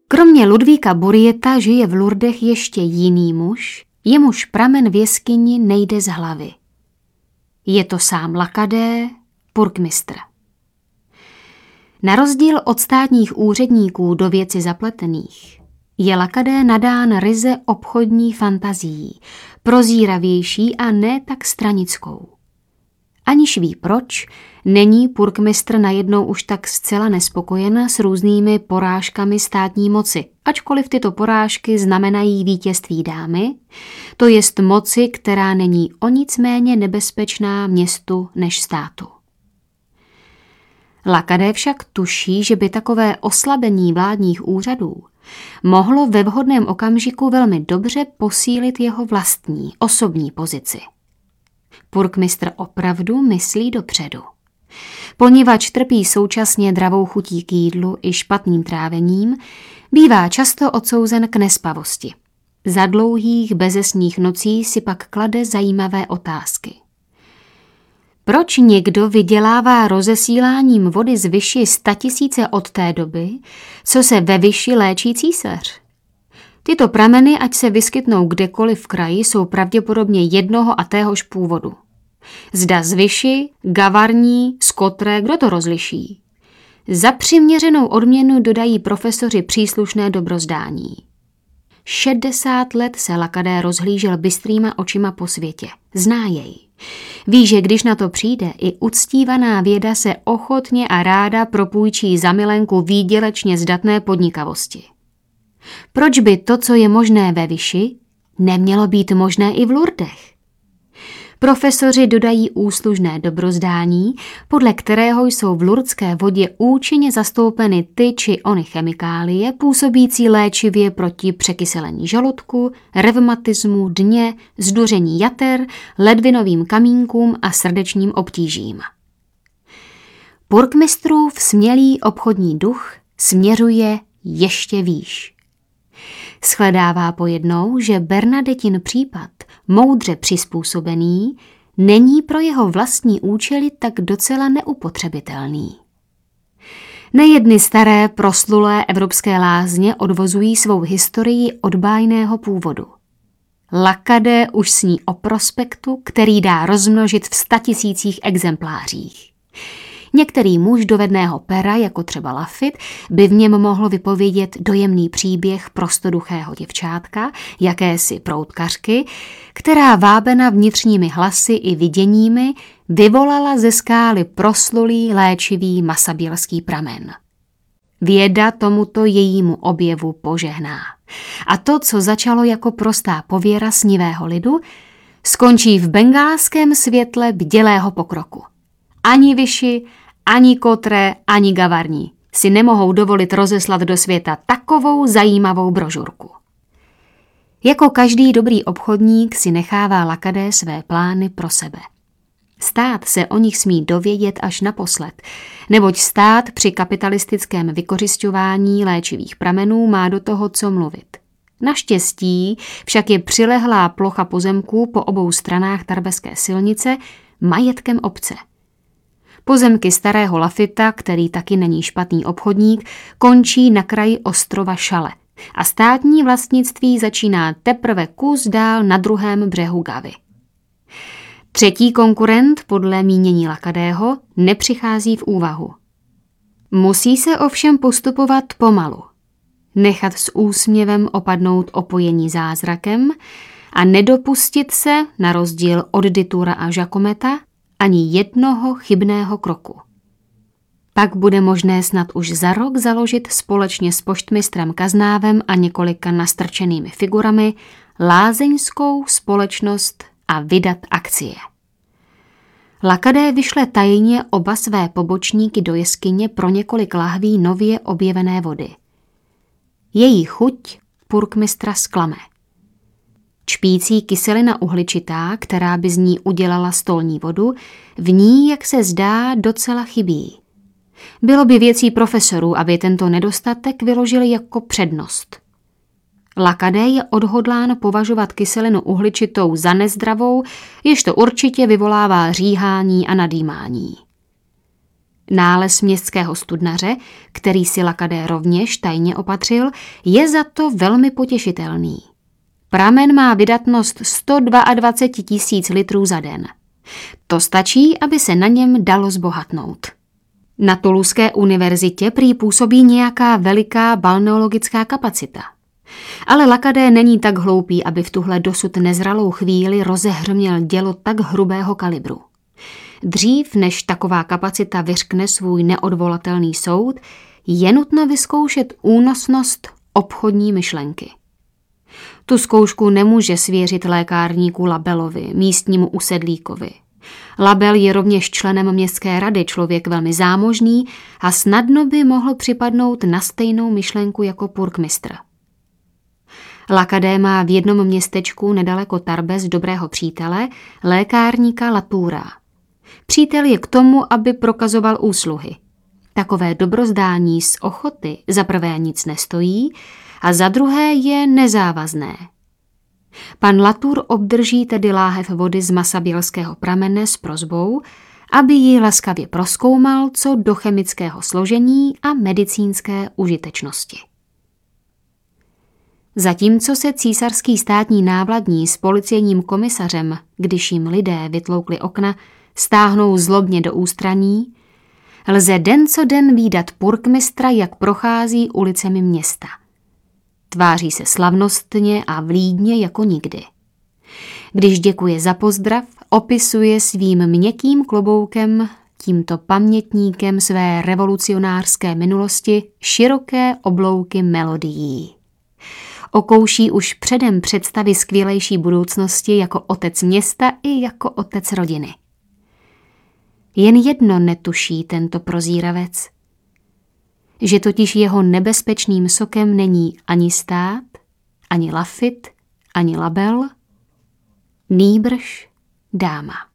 Kromě Ludvíka Burieta žije v Lourdech ještě jiný muž, jemuž pramen v jeskyni nejde z hlavy. Je to sám Lacadé, purkmistr. Na rozdíl od státních úředníků do věci zapletených, je Lacadé nadán ryze obchodní fantazií, prozíravější a ne tak stranickou. Aniž ví proč, není purkmistr najednou už tak zcela nespokojen s různými porážkami státní moci, ačkoliv tyto porážky znamenají vítězství dámy, to jest moci, která není o nic méně nebezpečná městu než státu. Lacadé však tuší, že by takové oslabení vládních úřadů mohlo ve vhodném okamžiku velmi dobře posílit jeho vlastní osobní pozici. Purkmistr opravdu myslí dopředu. Poněvadž trpí současně dravou chutí k jídlu i špatným trávením, bývá často odsouzen k nespavosti. Za dlouhých bezesných nocí si pak klade zajímavé otázky. Proč někdo vydělává rozesíláním vody z Vichy 100 000 od té doby, co se ve Vichy léčí císař? Tyto prameny, ať se vyskytnou kdekoliv v kraji, jsou pravděpodobně jednoho a téhož původu. Zda z Vichy, Gavarní, z Kotré, kdo to rozliší? Za přiměřenou odměnu dodají profesoři příslušné dobrozdání. 60 let se Lacadé rozhlížel bystrýma očima po světě. Zná jej. Ví, že když na to přijde, i uctívaná věda se ochotně a ráda propůjčí za milenku výdělečně zdatné podnikavosti. Proč by to, co je možné ve Vichy, nemělo být možné i v Lourdech? Profesoři dodají úslužné dobrozdání, podle kterého jsou v lourdské vodě účinně zastoupeny ty či ony chemikálie působící léčivě proti překyselení žaludku, revmatismu, dně, zduření jater, ledvinovým kamínkům a srdečním obtížím. Purkmistrův smělý obchodní duch směřuje ještě výš. Shledává pojednou, že Bernadettin případ, moudře přizpůsobený, není pro jeho vlastní účely tak docela neupotřebitelný. Nejedny staré proslulé evropské lázně odvozují svou historii od bájného původu. Lacadé už sní o prospektu, který dá rozmnožit v 100 000 exemplářích. Některý muž dovedného pera, jako třeba Lafitte, by v něm mohl vypovědět dojemný příběh prostoduchého děvčátka, jakési proutkařky, která vábena vnitřními hlasy i viděními vyvolala ze skály proslulý léčivý masabělský pramen. Věda tomuto jejímu objevu požehná. A to, co začalo jako prostá pověra snivého lidu, skončí v bengálském světle bdělého pokroku. Ani Vichy, ani Kotré, ani Gavarní si nemohou dovolit rozeslat do světa takovou zajímavou brožurku. Jako každý dobrý obchodník si nechává Lacadé své plány pro sebe. Stát se o nich smí dovědět až naposled, neboť stát při kapitalistickém vykořisťování léčivých pramenů má do toho co mluvit. Naštěstí však je přilehlá plocha pozemků po obou stranách Tarbeské silnice majetkem obce. Pozemky starého Laffitta, který taky není špatný obchodník, končí na kraji ostrova Šale a státní vlastnictví začíná teprve kus dál na druhém břehu Gavy. Třetí konkurent, podle mínění Lacadého, nepřichází v úvahu. Musí se ovšem postupovat pomalu, nechat s úsměvem opadnout opojení zázrakem a nedopustit se, na rozdíl od Ditura a Jacometa, ani jednoho chybného kroku. Pak bude možné snad už za rok založit společně s poštmistrem Kaznávem a několika nastrčenými figurami lázeňskou společnost a vydat akcie. Lacadé vyšle tajně oba své pobočníky do jeskyně pro několik lahví nově objevené vody. Její chuť purkmistra zklame. Čpící kyselina uhličitá, která by z ní udělala stolní vodu, v ní, jak se zdá, docela chybí. Bylo by věcí profesorů, aby tento nedostatek vyložili jako přednost. Lacadé je odhodlán považovat kyselinu uhličitou za nezdravou, jež to určitě vyvolává říhání a nadýmání. Nález městského studnaře, který si Lacadé rovněž tajně opatřil, je za to velmi potěšitelný. Pramen má vydatnost 122 000 litrů za den. To stačí, aby se na něm dalo zbohatnout. Na Toulouské univerzitě prý působí nějaká veliká balneologická kapacita. Ale Lacadé není tak hloupý, aby v tuhle dosud nezralou chvíli rozehřměl dělo tak hrubého kalibru. Dřív, než taková kapacita vyřkne svůj neodvolatelný soud, je nutno vyzkoušet únosnost obchodní myšlenky. Tu zkoušku nemůže svěřit lékárníku Labelovi, místnímu usedlíkovi. Label je rovněž členem městské rady, člověk velmi zámožný a snadno by mohl připadnout na stejnou myšlenku jako purkmistr. Lacadé má v jednom městečku nedaleko Tarbes dobrého přítele, lékárníka Latoura. Přítel je k tomu, aby prokazoval úsluhy. Takové dobrozdání z ochoty za prvé nic nestojí a za druhé je nezávazné. Pan Latour obdrží tedy láhev vody z masabělského pramene s prosbou, aby ji laskavě prozkoumal co do chemického složení a medicínské užitečnosti. Zatímco se císařský státní návladní s policejním komisařem, když jim lidé vytloukli okna, stáhnou zlobně do ústraní, lze den co den vídat purkmistra, jak prochází ulicemi města. Tváří se slavnostně a vlídně jako nikdy. Když děkuje za pozdrav, opisuje svým měkkým kloboukem, tímto pamětníkem své revolucionářské minulosti, široké oblouky melodií. Okouší už předem představy skvělejší budoucnosti jako otec města i jako otec rodiny. Jen jedno netuší tento prozíravec, že totiž jeho nebezpečným sokem není ani stát, ani Lafitte, ani Label, nýbrž dáma.